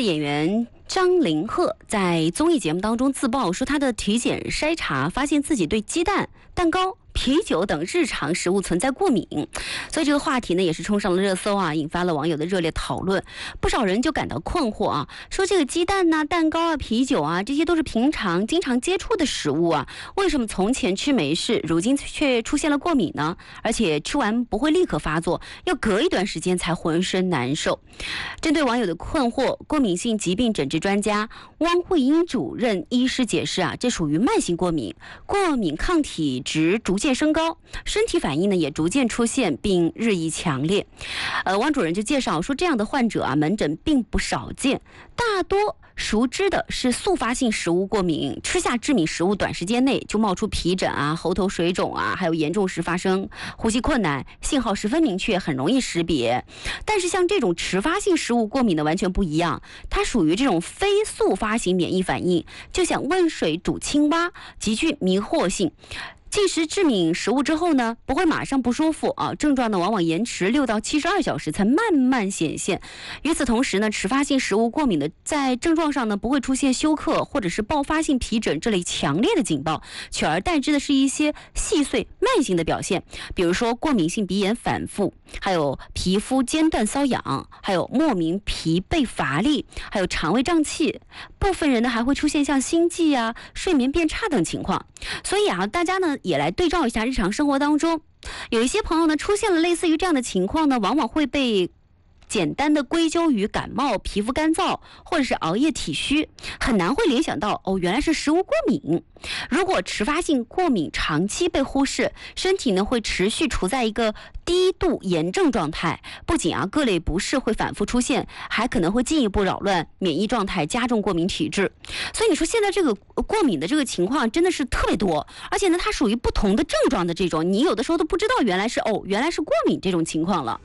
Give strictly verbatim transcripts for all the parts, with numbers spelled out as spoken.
演员张凌赫在综艺节目当中自曝说，他的体检筛查发现自己对鸡蛋、蛋糕、啤酒等日常食物存在过敏，所以这个话题呢也是冲上了热搜啊，引发了网友的热烈讨论。不少人就感到困惑啊，说这个鸡蛋呐、啊、蛋糕啊、啤酒啊，这些都是平常经常接触的食物啊，为什么从前吃没事，如今却出现了过敏呢？而且吃完不会立刻发作，要隔一段时间才浑身难受。针对网友的困惑，过敏性疾病诊治专家汪慧英主任医师解释啊，这属于慢性过敏，过敏抗体值逐渐升高，身体反应呢也逐渐出现并日益强烈。呃，汪主任就介绍说，这样的患者啊，门诊并不少见，大多熟知的是速发性食物过敏，吃下致敏食物短时间内就冒出皮疹啊、喉头水肿啊，还有严重时发生呼吸困难，信号十分明确，很容易识别。但是像这种迟发性食物过敏的完全不一样，它属于这种非速发型免疫反应，就像温水煮青蛙，极具迷惑性。进食致敏食物之后呢，不会马上不舒服啊，症状呢往往延迟六到七十二小时才慢慢显现。与此同时呢，迟发性食物过敏的在症状上呢不会出现休克或者是爆发性皮疹这类强烈的警报，取而代之的是一些细碎慢性的表现，比如说过敏性鼻炎反复，还有皮肤间断瘙痒，还有莫名疲惫乏力，还有肠胃胀气，部分人呢还会出现像心悸啊、睡眠变差等情况。所以啊，大家呢也来对照一下日常生活当中，有一些朋友呢出现了类似于这样的情况呢，往往会被简单的归咎于感冒、皮肤干燥或者是熬夜体虚，很难会联想到哦，原来是食物过敏。如果迟发性过敏长期被忽视，身体呢会持续处在一个低度炎症状态，不仅啊各类不适会反复出现，还可能会进一步扰乱免疫状态，加重过敏体质。所以你说现在这个过敏的这个情况真的是特别多，而且呢它属于不同的症状的这种，你有的时候都不知道原来是哦原来是过敏这种情况了。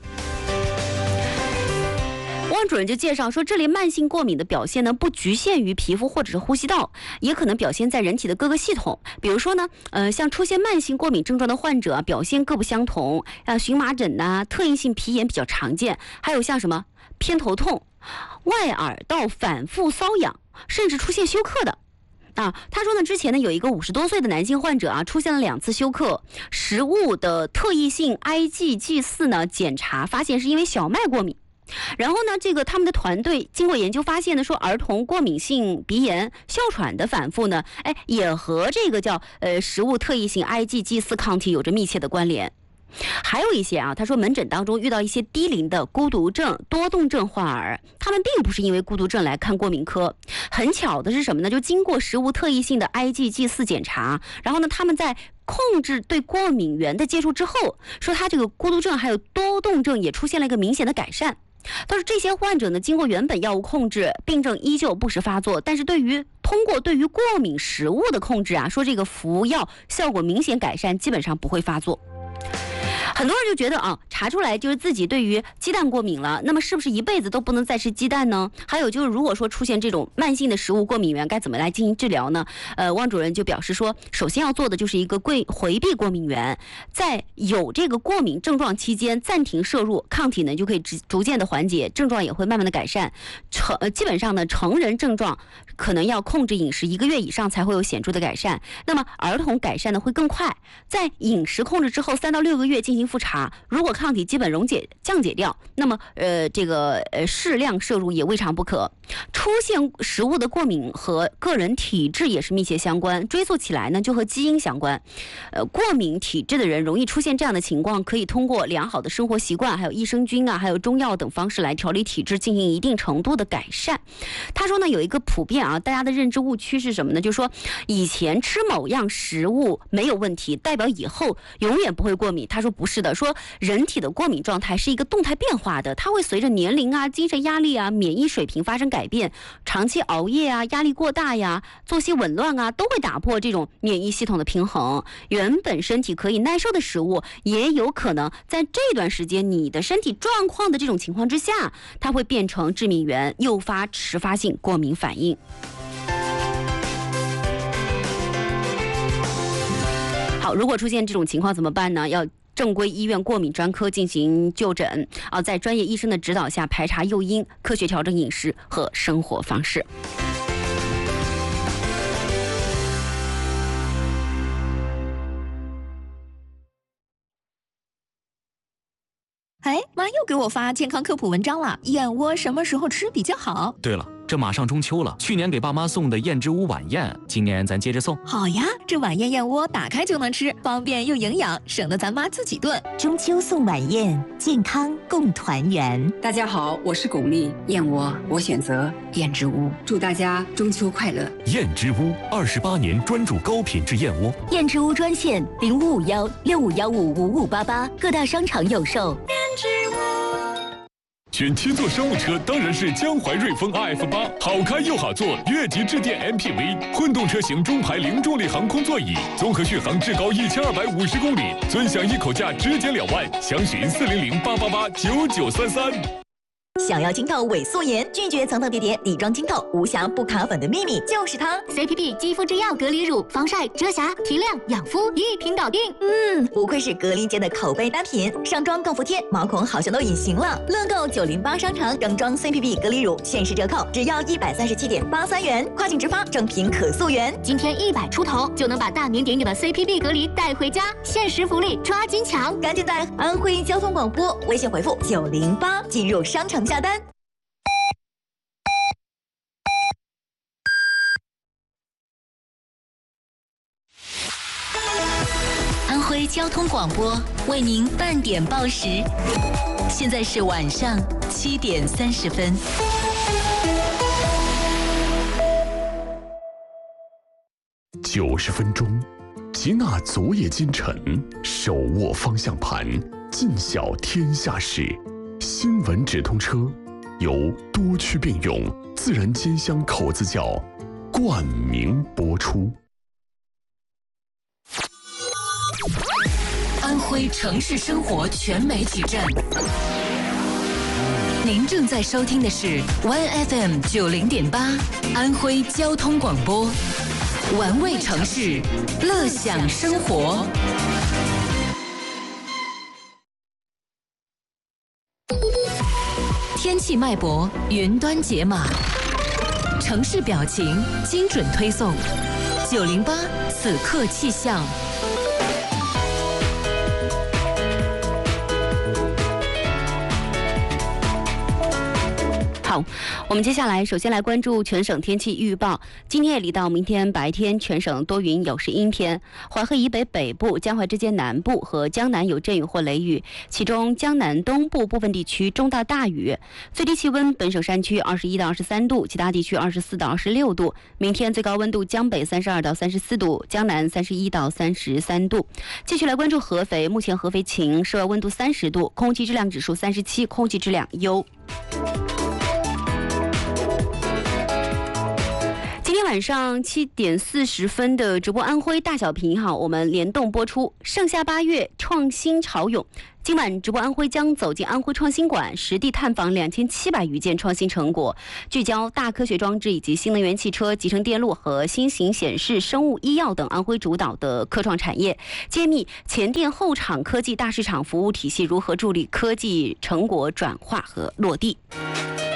汪主任就介绍说，这类慢性过敏的表现呢，不局限于皮肤或者是呼吸道，也可能表现在人体的各个系统。比如说呢，呃，像出现慢性过敏症状的患者啊，表现各不相同，啊，荨麻疹呐、啊、特应性皮炎比较常见，还有像什么偏头痛、外耳道反复瘙痒，甚至出现休克的。啊，他说呢，之前呢有一个五十多岁的男性患者啊，出现了两次休克，食物的特异性 I G G 四 呢检查发现是因为小麦过敏。然后呢，这个他们的团队经过研究发现呢，说儿童过敏性鼻炎、哮喘的反复呢，哎，也和这个叫呃食物特异性 I G G 四 抗体有着密切的关联。还有一些啊，他说门诊当中遇到一些低龄的孤独症、多动症患儿，他们并不是因为孤独症来看过敏科。很巧的是什么呢？就经过食物特异性的 I G G 四 检查，然后呢，他们在控制对过敏源的接触之后，说他这个孤独症还有多动症也出现了一个明显的改善。但是这些患者呢，经过原本药物控制，病症依旧不时发作，但是对于通过对于过敏食物的控制啊，说这个服药效果明显改善，基本上不会发作。很多人就觉得啊，查出来就是自己对于鸡蛋过敏了，那么是不是一辈子都不能再吃鸡蛋呢？还有就是，如果说出现这种慢性的食物过敏源，该怎么来进行治疗呢？呃，汪主任就表示说，首先要做的就是一个规回避过敏源，在有这个过敏症状期间暂停摄入，抗体呢就可以逐渐的缓解，症状也会慢慢的改善。成呃基本上呢，成人症状可能要控制饮食一个月以上才会有显著的改善，那么儿童改善呢会更快，在饮食控制之后三到六个月进行复查，如果抗体基本溶解降解掉，那么呃这个呃适量摄入也未尝不可。出现食物的过敏和个人体质也是密切相关，追溯起来呢就和基因相关。呃过敏体质的人容易出现这样的情况，可以通过良好的生活习惯，还有益生菌啊，还有中药等方式来调理体质，进行一定程度的改善。他说呢，有一个普遍啊大家的认知误区是什么呢？就是说以前吃某样食物没有问题，代表以后永远不会过敏。他说不是的，说人体的过敏状态是一个动态变化的，它会随着年龄啊、精神压力啊、免疫水平发生改变，长期熬夜啊、压力过大呀、作息紊乱啊，都会打破这种免疫系统的平衡。原本身体可以耐受的食物，也有可能在这段时间你的身体状况的这种情况之下，它会变成致敏源，诱发迟发性过敏反应。好，如果出现这种情况怎么办呢？要正规医院过敏专科进行就诊啊，在专业医生的指导下排查诱因，科学调整饮食和生活方式。 哎，妈又给我发健康科普文章了，燕窝什么时候吃比较好？ 对了，这马上中秋了，去年给爸妈送的燕之屋晚宴，今年咱接着送。 好呀，这晚宴燕窝打开就能吃，方便又营养，省得咱妈自己炖。 中秋送晚宴，健康共团圆。 大家好，我是巩俐，燕窝我选择燕之屋，祝大家中秋快乐。 燕之屋二十八年专注高品质燕窝。 燕之屋专线零五五幺六五幺五五五八八，各大商场有售。 选七座商务车当然是江淮瑞风 R F 八，好开又好坐，越级致电 M P V， 混动车型中排零重力航空座椅，综合续航至高一千二百五十公里，尊享一口价直减两万，详询四零零八八八九九三三。 想要晶透伪素颜，拒绝层层叠叠底妆晶透，无瑕不卡粉的秘密就是它 C P P 肌肤之钥隔离乳，防晒、遮瑕、提亮、养肤一瓶搞定。 嗯，不愧是格力间的口碑单品，上妆更服帖，毛孔好像都隐形了。乐购九零八商场整装 C P P 隔离乳限时折扣，只要一百三十七点八三元，跨境直发，正品可溯源。 今天一百出头就能把大名鼎鼎的 C P P 隔离带回家，限时福利抓紧抢！ 赶紧在安徽交通广播微信回复九零八进入商城下单。 安徽交通广播为您半点报时，现在是晚上七点三十分。 九十分钟，集纳昨夜今晨，手握方向盘，尽晓天下事。新闻直通车由多区并用自然煎香口子窖冠名播出。 安徽城市生活全媒体站，您正在收听的是 One F M 九零点八安徽交通广播，玩味城市，乐享生活。天气脉搏，云端解码，城市表情，精准推送。九零八此刻气象。 好，我们接下来首先来关注全省天气预报。今天夜里到明天白天，全省多云有时阴天，淮河以北北部、江淮之间南部和江南有阵雨或雷雨，其中江南东部部分地区中到大雨。最低气温本省山区二十一到二十三度，其他地区二十四到二十六度。明天最高温度江北三十二到三十四度，江南三十一到三十三度。继续来关注合肥，目前合肥晴，室外温度三十度，空气质量指数三十七，空气质量优。今天晚上七点四十分的直播安徽大小屏哈，我们联动播出。盛夏八月，创新潮涌。今晚直播安徽将走进安徽创新馆，实地探访两千七百余件创新成果，聚焦大科学装置以及新能源汽车、集成电路和新型显示、生物医药等安徽主导的科创产业，揭秘前店后厂科技大市场服务体系如何助力科技成果转化和落地。